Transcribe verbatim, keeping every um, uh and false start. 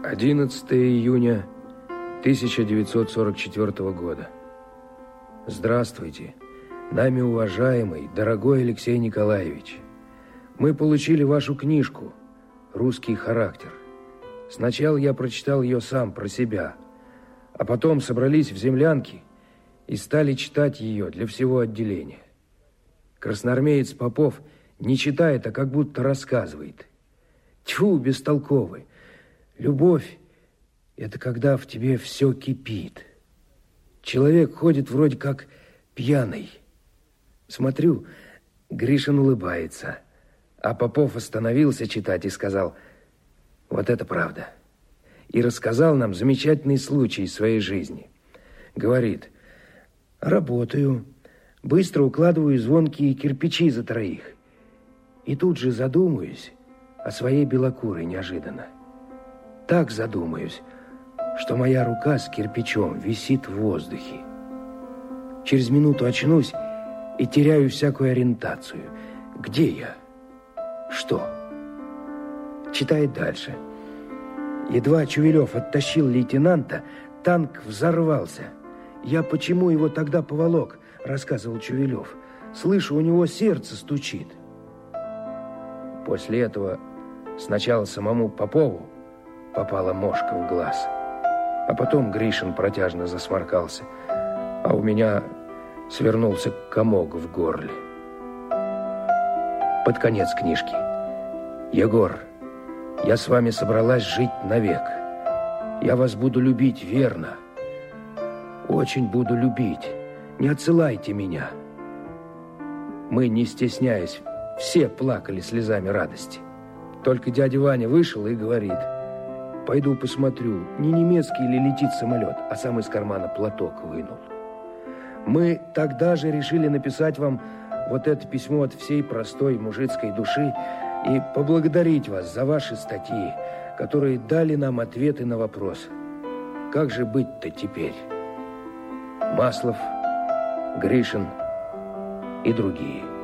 одиннадцатое июня тысяча девятьсот сорок четвёртого года. Здравствуйте, нами уважаемый, дорогой Алексей Николаевич. Мы получили вашу книжку «Русский характер». Сначала я прочитал ее сам про себя, а потом собрались в землянке и стали читать ее для всего отделения. Красноармеец Попов не читает, а как будто рассказывает. Тьфу, бестолковый. Любовь – это когда в тебе все кипит. Человек ходит вроде как пьяный. Смотрю, Гришин улыбается, а Попов остановился читать и сказал: вот это правда. И рассказал нам замечательный случай из своей жизни. Говорит: работаю, быстро укладываю звонкие кирпичи за троих. И тут же задумаюсь о своей белокурой неожиданно. Так задумаюсь, что моя рука с кирпичом висит в воздухе. Через минуту очнусь и теряю всякую ориентацию. Где я? Что? Читает дальше. Едва Чувелев оттащил лейтенанта, танк взорвался. Я почему его тогда поволок, рассказывал Чувелев. Слышу, у него сердце стучит. После этого сначала самому Попову попала мошка в глаз, а потом Гришин протяжно засморкался, а у меня свернулся комок в горле. Под конец книжки. Егор, я с вами собралась жить навек. Я вас буду любить верно. Очень буду любить. Не отсылайте меня. Мы, не стесняясь, все плакали слезами радости. Только дядя Ваня вышел и говорит: пойду посмотрю, не немецкий ли летит самолет, а сам из кармана платок вынул. Мы тогда же решили написать вам вот это письмо от всей простой мужицкой души и поблагодарить вас за ваши статьи, которые дали нам ответы на вопрос: как же быть-то теперь? Маслов, Гришин и другие.